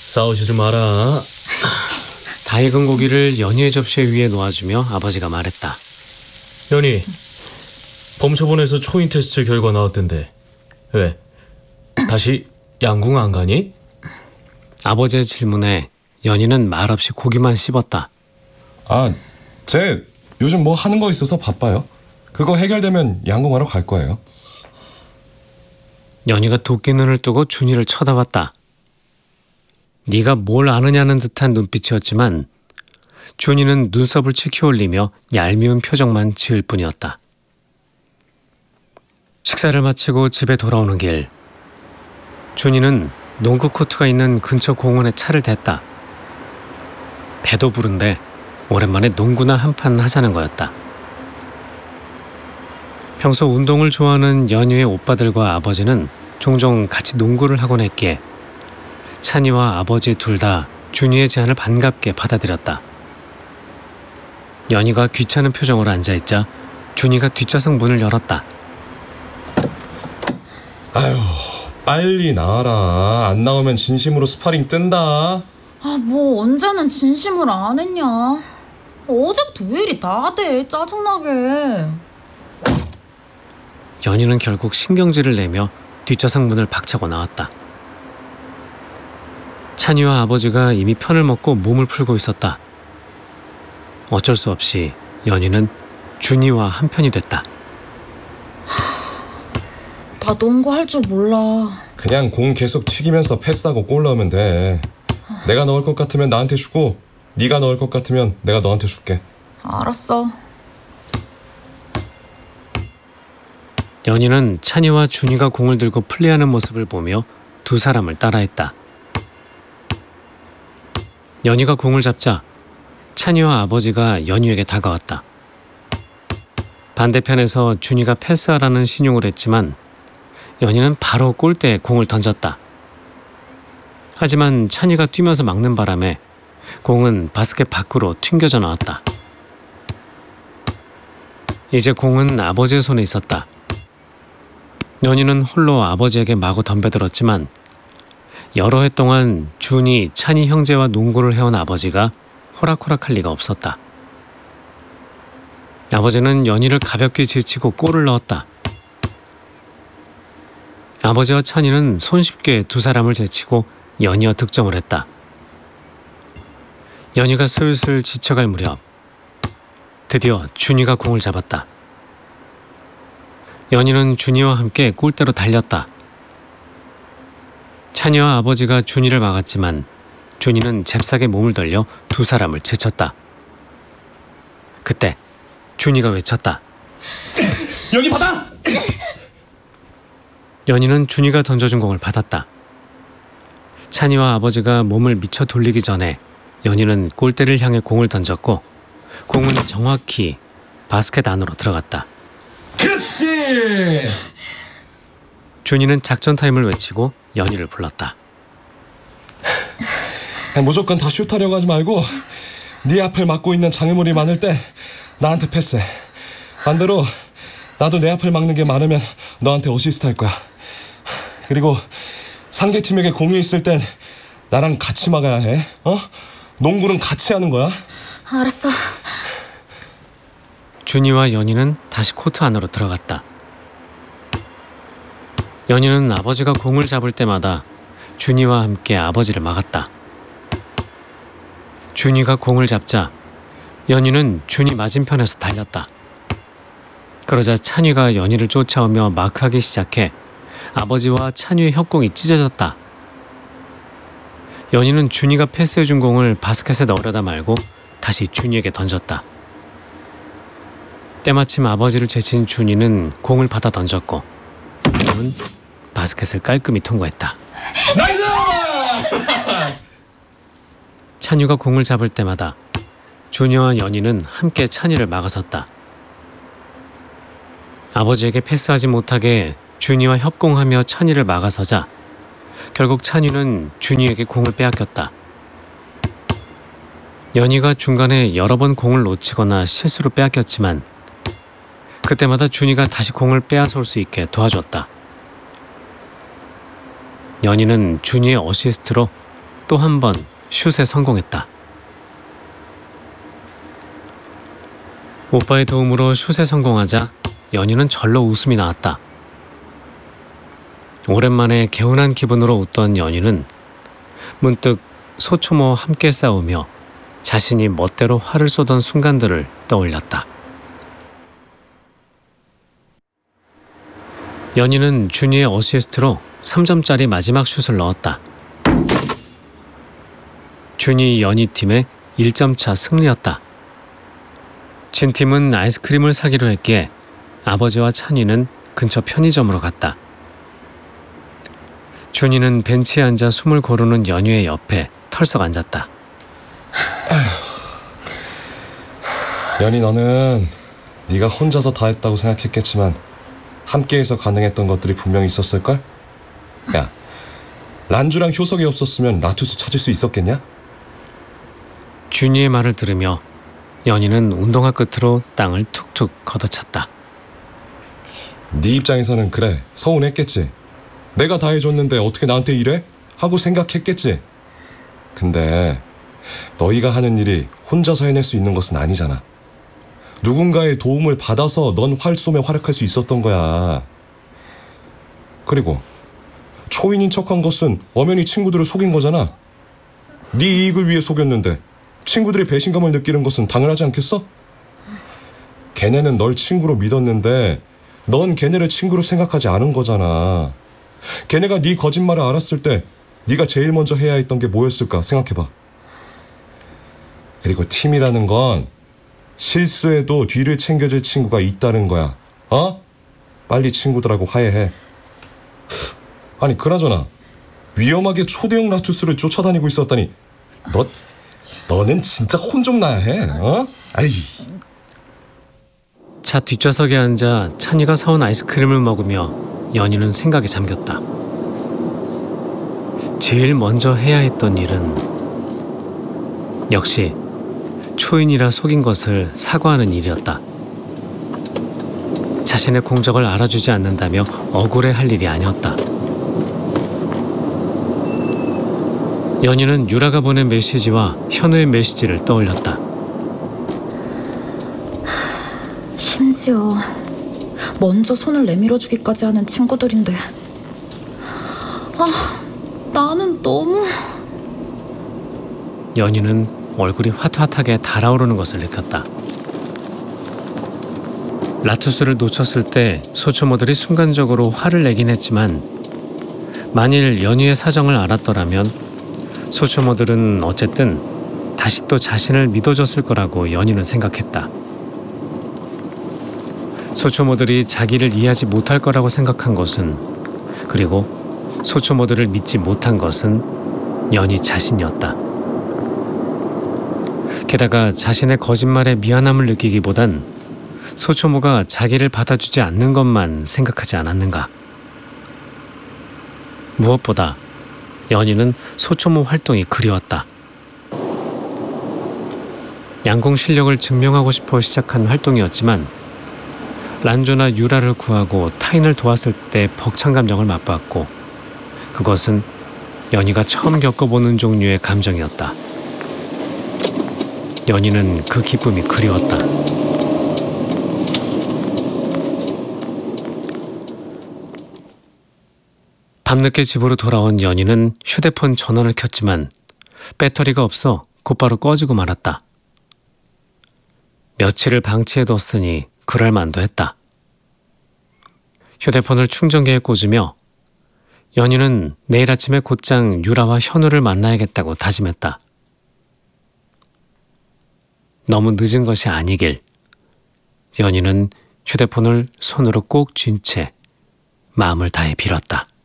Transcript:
싸우지들 마라. 다 익은 고기를 연희의 접시에 위에 놓아주며 아버지가 말했다. 연희, 범초본에서 초인 테스트 결과 나왔던데 왜? 다시 양궁 안 가니? 아버지의 질문에 연희는 말없이 고기만 씹었다. 쟤 요즘 뭐 하는 거 있어서 바빠요. 그거 해결되면 양궁하러 갈 거예요. 연희가 도끼 눈을 뜨고 준이를 쳐다봤다. 네가 뭘 아느냐는 듯한 눈빛이었지만 준이는 눈썹을 치켜 올리며 얄미운 표정만 지을 뿐이었다. 식사를 마치고 집에 돌아오는 길, 준이는 농구 코트가 있는 근처 공원에 차를 댔다. 배도 부른데 오랜만에 농구나 한판 하자는 거였다. 평소 운동을 좋아하는 연희의 오빠들과 아버지는 종종 같이 농구를 하곤 했기에 찬이와 아버지 둘 다 준이의 제안을 반갑게 받아들였다. 연희가 귀찮은 표정으로 앉아있자 준이가 뒷좌석 문을 열었다. 아유, 빨리 나와라. 안 나오면 진심으로 스파링 뜬다. 뭐 언제는 진심을 안 했냐. 어제부터 왜 이리 나대, 짜증나게. 연희는 결국 신경질을 내며 뒷좌석 문을 박차고 나왔다. 찬이와 아버지가 이미 편을 먹고 몸을 풀고 있었다. 어쩔 수 없이 연희는 준이와 한편이 됐다. 나 농구할 줄 몰라. 그냥 공 계속 튀기면서 패스하고 골 넣으면 돼. 내가 넣을 것 같으면 나한테 주고 네가 넣을 것 같으면 내가 너한테 줄게. 알았어. 연희는 찬이와 준이가 공을 들고 플레이하는 모습을 보며 두 사람을 따라했다. 연희가 공을 잡자 찬이와 아버지가 연희에게 다가왔다. 반대편에서 준이가 패스하라는 신용을 했지만 연희는 바로 골대에 공을 던졌다. 하지만 찬이가 뛰면서 막는 바람에 공은 바스켓 밖으로 튕겨져 나왔다. 이제 공은 아버지의 손에 있었다. 연희는 홀로 아버지에게 마구 덤벼들었지만 여러 해 동안 준이, 찬이 형제와 농구를 해온 아버지가 호락호락할 리가 없었다. 아버지는 연희를 가볍게 제치고 골을 넣었다. 아버지와 찬이는 손쉽게 두 사람을 제치고 연이어 득점을 했다. 연희가 슬슬 지쳐갈 무렵 드디어 준이가 공을 잡았다. 연희는 준이와 함께 골대로 달렸다. 찬이와 아버지가 준이를 막았지만 준이는 잽싸게 몸을 돌려 두 사람을 제쳤다. 그때 준이가 외쳤다. 여기 받아! 연희는 준이가 던져준 공을 받았다. 찬이와 아버지가 몸을 미쳐 돌리기 전에 연희는 골대를 향해 공을 던졌고 공은 정확히 바스켓 안으로 들어갔다. 그렇지! 준이는 작전 타임을 외치고 연희를 불렀다. 무조건 다 슛하려고 하지 말고 네 앞을 막고 있는 장애물이 많을 때 나한테 패스해. 반대로 나도 내 앞을 막는 게 많으면 너한테 어시스트 할 거야. 그리고 상대팀에게 공이 있을 땐 나랑 같이 막아야 해. 농구는 같이 하는 거야. 알았어. 준이와 연희는 다시 코트 안으로 들어갔다. 연희는 아버지가 공을 잡을 때마다 준이와 함께 아버지를 막았다. 준이가 공을 잡자 연희는 준이 맞은편에서 달렸다. 그러자 찬이가 연희를 쫓아오며 마크하기 시작해 아버지와 찬이의 협공이 찢어졌다. 연희는 준이가 패스해준 공을 바스켓에 넣으려다 말고 다시 준이에게 던졌다. 때마침 아버지를 제친 준이는 공을 받아 던졌고 공은 바스켓을 깔끔히 통과했다. 나이스! 찬이가 공을 잡을 때마다 준이와 연희는 함께 찬이를 막아섰다. 아버지에게 패스하지 못하게 준이와 협공하며 찬이를 막아서자 결국 찬이는 준이에게 공을 빼앗겼다. 연희가 중간에 여러 번 공을 놓치거나 실수로 빼앗겼지만 그때마다 준이가 다시 공을 빼앗을 수 있게 도와줬다. 연희는 준이의 어시스트로 또 한 번 슛에 성공했다. 오빠의 도움으로 슛에 성공하자 연희는 절로 웃음이 나왔다. 오랜만에 개운한 기분으로 웃던 연희는 문득 소초모와 함께 싸우며 자신이 멋대로 활을 쏘던 순간들을 떠올렸다. 연희는 준이의 어시스트로 3점짜리 마지막 슛을 넣었다. 준이 연희 팀의 1점차 승리였다. 진 팀은 아이스크림을 사기로 했기에 아버지와 찬이는 근처 편의점으로 갔다. 준이는 벤치에 앉아 숨을 고르는 연희의 옆에 털썩 앉았다. 연희, 너는 네가 혼자서 다 했다고 생각했겠지만 함께해서 가능했던 것들이 분명히 있었을걸? 야, 란주랑 효석이 없었으면 라투스 찾을 수 있었겠냐? 준이의 말을 들으며 연희는 운동화 끝으로 땅을 툭툭 걷어찼다. 네 입장에서는 그래, 서운했겠지. 내가 다 해줬는데 어떻게 나한테 이래? 하고 생각했겠지. 근데 너희가 하는 일이 혼자서 해낼 수 있는 것은 아니잖아. 누군가의 도움을 받아서 넌 활 쏘며 활약할 수 있었던 거야. 그리고 초인인 척한 것은 엄연히 친구들을 속인 거잖아. 네 이익을 위해 속였는데 친구들이 배신감을 느끼는 것은 당연하지 않겠어? 걔네는 널 친구로 믿었는데 넌 걔네를 친구로 생각하지 않은 거잖아. 걔네가 네 거짓말을 알았을 때 네가 제일 먼저 해야 했던 게 뭐였을까 생각해봐. 그리고 팀이라는 건 실수해도 뒤를 챙겨줄 친구가 있다는 거야. 어? 빨리 친구들하고 화해해. 아니 그나저나 위험하게 초대형 라투스를 쫓아다니고 있었다니 너는 진짜 혼 좀 나야 해. 어? 아이. 차 뒷좌석에 앉아 찬이가 사온 아이스크림을 먹으며 연희는 생각에 잠겼다. 제일 먼저 해야 했던 일은 역시 초인이라 속인 것을 사과하는 일이었다. 자신의 공적을 알아주지 않는다며 억울해할 일이 아니었다. 연희는 유라가 보낸 메시지와 현우의 메시지를 떠올렸다. 심지어 먼저 손을 내밀어주기까지 하는 친구들인데 나는 너무... 연희는 얼굴이 화트화트하게 달아오르는 것을 느꼈다. 라투스를 놓쳤을 때 소초모들이 순간적으로 화를 내긴 했지만 만일 연희의 사정을 알았더라면 소초모들은 어쨌든 다시 또 자신을 믿어줬을 거라고 연희는 생각했다. 소초모들이 자기를 이해하지 못할 거라고 생각한 것은, 그리고 소초모들을 믿지 못한 것은 연희 자신이었다. 게다가 자신의 거짓말에 미안함을 느끼기보단 소초모가 자기를 받아주지 않는 것만 생각하지 않았는가. 무엇보다 연희는 소초모 활동이 그리웠다. 양궁 실력을 증명하고 싶어 시작한 활동이었지만 란조나 유라를 구하고 타인을 도왔을 때 벅찬 감정을 맛봤고 그것은 연희가 처음 겪어보는 종류의 감정이었다. 연희는 그 기쁨이 그리웠다. 밤늦게 집으로 돌아온 연희는 휴대폰 전원을 켰지만 배터리가 없어 곧바로 꺼지고 말았다. 며칠을 방치해뒀으니 그럴 만도 했다. 휴대폰을 충전기에 꽂으며 연희는 내일 아침에 곧장 유라와 현우를 만나야겠다고 다짐했다. 너무 늦은 것이 아니길 연희는 휴대폰을 손으로 꼭 쥔 채 마음을 다해 빌었다.